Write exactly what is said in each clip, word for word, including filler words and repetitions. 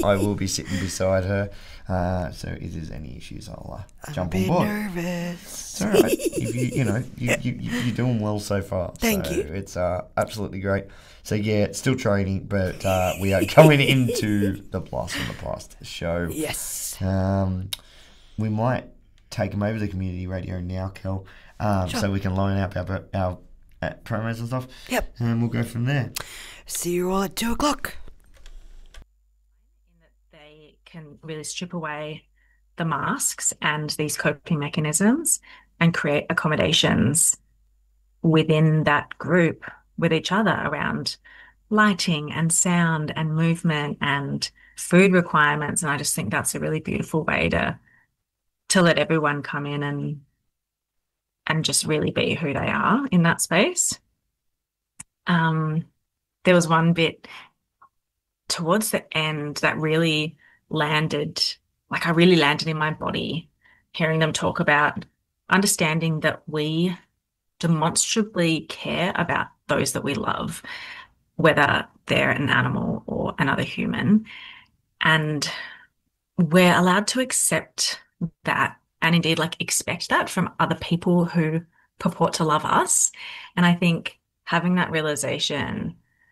I will be sitting beside her. Uh, so if there's any issues, I'll uh, jump on board. I'm a bit nervous. It's all right. If you, you know, you, you, you, you're doing well so far. Thank so you. It's uh, absolutely great. So, yeah, still training, but uh, we are going into the Blast from the Past show. Yes. Um, we might take them over the community radio now, Kel, um, Sure. so we can line up our, our, our promos and stuff. Yep. And we'll go from there. See you all at two o'clock. In that they can really strip away the masks and these coping mechanisms and create accommodations within that group with each other around lighting and sound and movement and food requirements. And I just think that's a really beautiful way to to let everyone come in and and just really be who they are in that space. Um, there was one bit towards the end that really landed, like I really landed in my body, hearing them talk about understanding that we demonstrably care about those that we love, whether they're an animal or another human. And we're allowed to accept that and indeed like expect that from other people who purport to love us. And I think having that realization,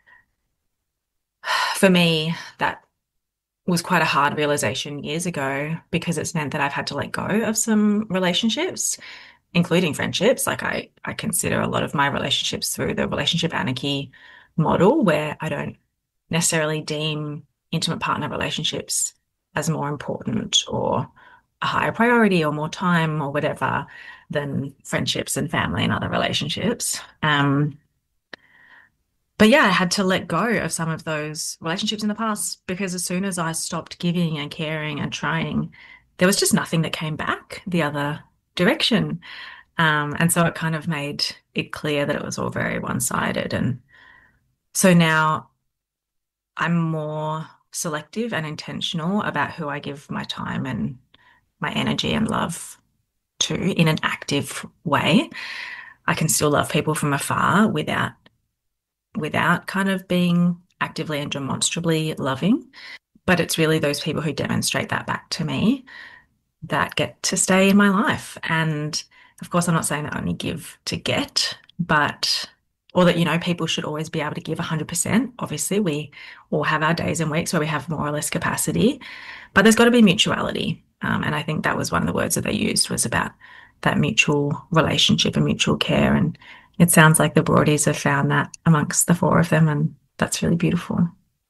for me, that was quite a hard realization years ago, because it's meant that I've had to let go of some relationships, including friendships. Like I, I consider a lot of my relationships through the relationship anarchy model, where I don't necessarily deem intimate partner relationships as more important or a higher priority or more time or whatever than friendships and family and other relationships. Um, but yeah, I had to let go of some of those relationships in the past, because as soon as I stopped giving and caring and trying, there was just nothing that came back the other direction. Um, and so it kind of made it clear that it was all very one-sided. And so now I'm more selective and intentional about who I give my time and my energy and love to in an active way. I can still love people from afar without without kind of being actively and demonstrably loving. But it's really those people who demonstrate that back to me that get to stay in my life. And of course, I'm not saying that I only give to get, but or that, you know, people should always be able to give one hundred percent. Obviously, we all have our days and weeks where we have more or less capacity, but there's got to be mutuality. Um, and I think that was one of the words that they used, was about that mutual relationship and mutual care. And it sounds like the Broadies have found that amongst the four of them, and that's really beautiful.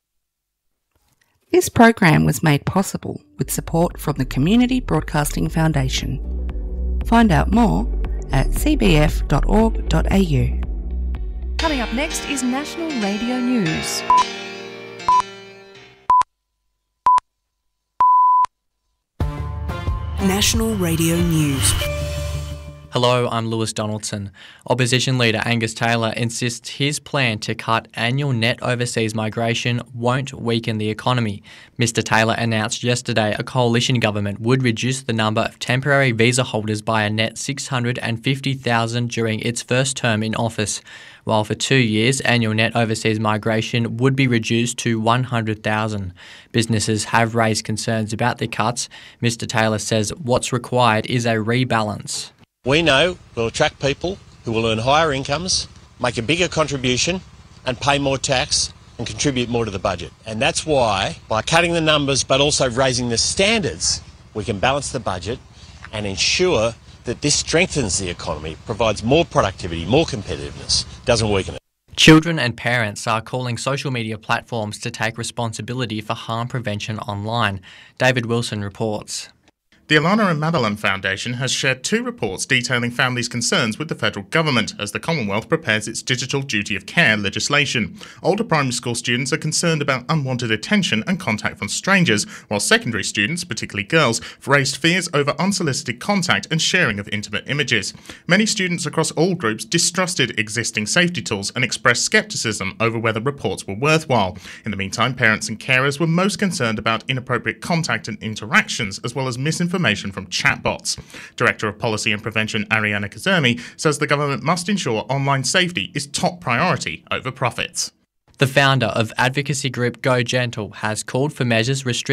This program was made possible with support from the Community Broadcasting Foundation. Find out more at c b f dot org dot a u. Coming up next is National Radio News. National Radio News. Hello, I'm Lewis Donaldson. Opposition leader Angus Taylor insists his plan to cut annual net overseas migration won't weaken the economy. Mister Taylor announced yesterday a coalition government would reduce the number of temporary visa holders by a net six hundred fifty thousand during its first term in office, while for two years annual net overseas migration would be reduced to one hundred thousand. Businesses have raised concerns about the cuts. Mister Taylor says what's required is a rebalance. We know we'll attract people who will earn higher incomes, make a bigger contribution and pay more tax and contribute more to the budget. And that's why, by cutting the numbers but also raising the standards, we can balance the budget and ensure that this strengthens the economy, provides more productivity, more competitiveness, doesn't weaken it. Children and parents are calling social media platforms to take responsibility for harm prevention online. David Wilson reports. The Alana and Madeline Foundation has shared two reports detailing families' concerns with the federal government as the Commonwealth prepares its digital duty of care legislation. Older primary school students are concerned about unwanted attention and contact from strangers, while secondary students, particularly girls, have raised fears over unsolicited contact and sharing of intimate images. Many students across all groups distrusted existing safety tools and expressed scepticism over whether reports were worthwhile. In the meantime, parents and carers were most concerned about inappropriate contact and interactions, as well as misinformation Information from chatbots. Director of Policy and Prevention Ariana Kazemi says the government must ensure online safety is top priority over profits. The founder of advocacy group Go Gentle has called for measures restricting